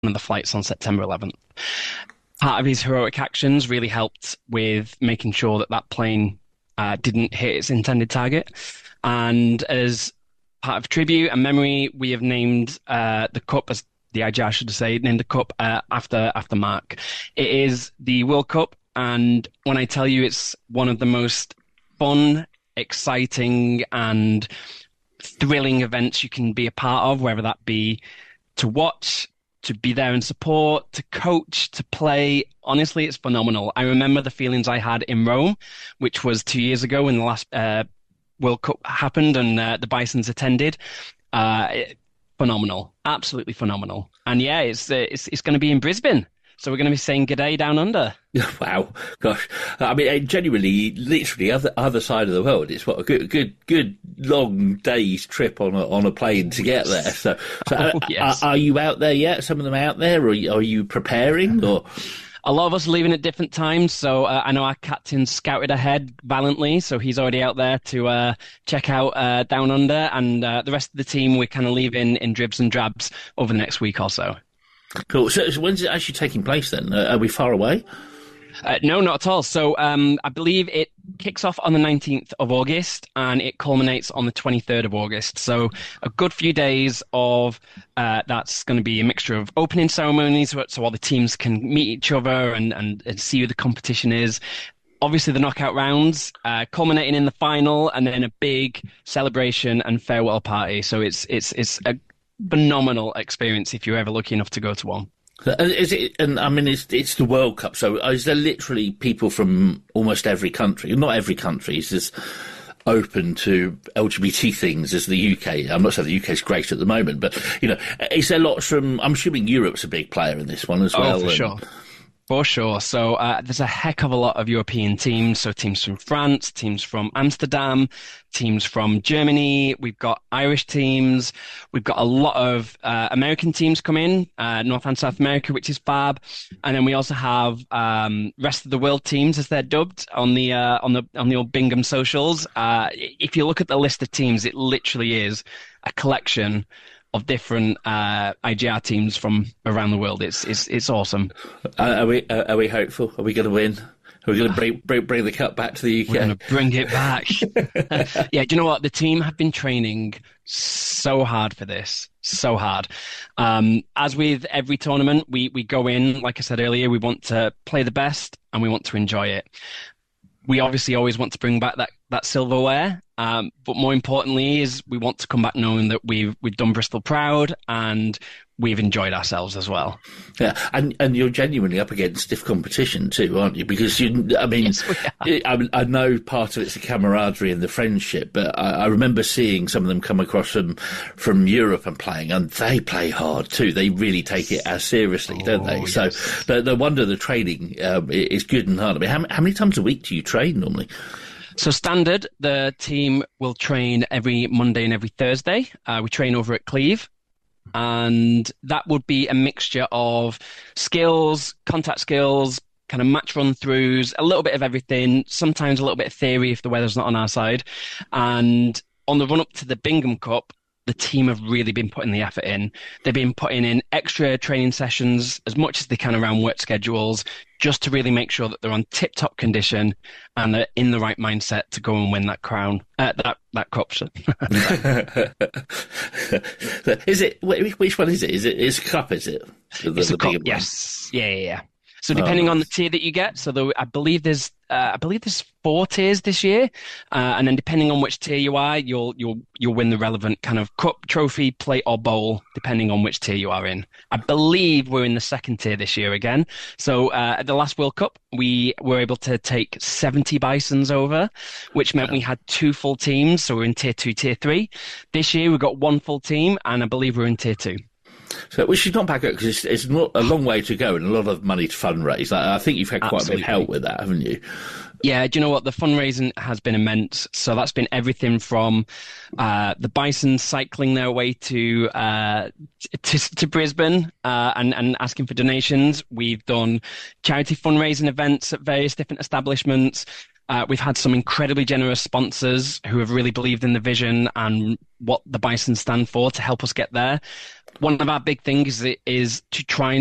of the flights on September 11th. Part of his heroic actions really helped with making sure that that plane didn't hit its intended target. And as part of tribute and memory, we have named the cup, as the IGR should say, named the cup after Mark. It is the World Cup, and when I tell you it's one of the most fun, exciting, and thrilling events you can be a part of, whether that be to watch, to be there and support, to coach, to play. Honestly, it's phenomenal. I remember the feelings I had in Rome, which was 2 years ago when the last World Cup happened and the Bisons attended. Phenomenal, absolutely phenomenal. And yeah, it's going to be in Brisbane. So we're going to be saying g'day down under. Wow, gosh! I mean, genuinely, literally, other side of the world. It's what a good long day's trip on a plane to get there. So yes. Are you out there yet? Some of them out there, or are you preparing? Or a lot of us are leaving at different times. So I know our captain scouted ahead valiantly, so he's already out there to check out down under, and the rest of the team we're kind of leaving in dribs and drabs over the next week or so. Cool. So when's it actually taking place then? Are we far away? No, not at all. So I believe it kicks off on the 19th of August and it culminates on the 23rd of August. So a good few days of that's going to be a mixture of opening ceremonies so all the teams can meet each other and see who the competition is. Obviously, the knockout rounds, culminating in the final, and then a big celebration and farewell party. So it's a phenomenal experience if you're ever lucky enough to go to one. Is it? And I mean, it's the World Cup. So is there literally people from almost every country? Not every country is as open to LGBT things as the UK. I'm not saying the UK is great at the moment, but is there lots from? I'm assuming Europe's a big player in this one as well. Oh, for sure. For sure. So there's a heck of a lot of European teams. So teams from France, teams from Amsterdam, teams from Germany. We've got Irish teams. We've got a lot of American teams come in, North and South America, which is fab. And then we also have rest of the world teams, as they're dubbed, on the old Bingham socials. If you look at the list of teams, it literally is a collection of different IGR teams from around the world. It's awesome. Are we hopeful? Are we going to win? Are we going to bring the cup back to the UK? We're going to bring it back. Yeah, do you know what? The team have been training so hard for this. So hard. As with every tournament, we go in, like I said earlier, we want to play the best and we want to enjoy it. We obviously always want to bring back that silverware, but more importantly is we want to come back knowing that we've done Bristol proud and we've enjoyed ourselves as well. Yeah, and you're genuinely up against stiff competition too, aren't you? Because Yes, I know part of it's the camaraderie and the friendship, but I remember seeing some of them come across from Europe and playing, and they play hard too. They really take it as seriously, don't they? Yes. So no wonder the training is good and hard. I mean, how many times a week do you train normally? So standard, the team will train every Monday and every Thursday. We train over at Cleve. And that would be a mixture of skills, contact skills, kind of match run-throughs, a little bit of everything, sometimes a little bit of theory if the weather's not on our side. And on the run-up to the Bingham Cup, the team have really been putting the effort in. They've been putting in extra training sessions as much as they can around work schedules, just to really make sure that they're on tip-top condition and they're in the right mindset to go and win that crown, that cup. Is it? Which one is it? It's a cup, is it? It's a cup, yes. Yeah. So depending on the tier that you get, I believe there's 4 tiers this year, and then depending on which tier you are, you'll win the relevant kind of cup, trophy, plate, or bowl, depending on which tier you are in. I believe we're in the second tier this year again. So at the last World Cup, we were able to take 70 Bisons over, which meant we had 2 full teams. So we're in tier 2, tier 3. This year we've got 1 full team, and I believe we're in tier 2. So, which is not bad because it's not a long way to go and a lot of money to fundraise. I think you've had quite a big help with that, haven't you? Yeah, do you know what? The fundraising has been immense. So that's been everything from the Bison cycling their way to Brisbane and asking for donations. We've done charity fundraising events at various different establishments. We've had some incredibly generous sponsors who have really believed in the vision and what the Bison stand for to help us get there. One of our big things is to try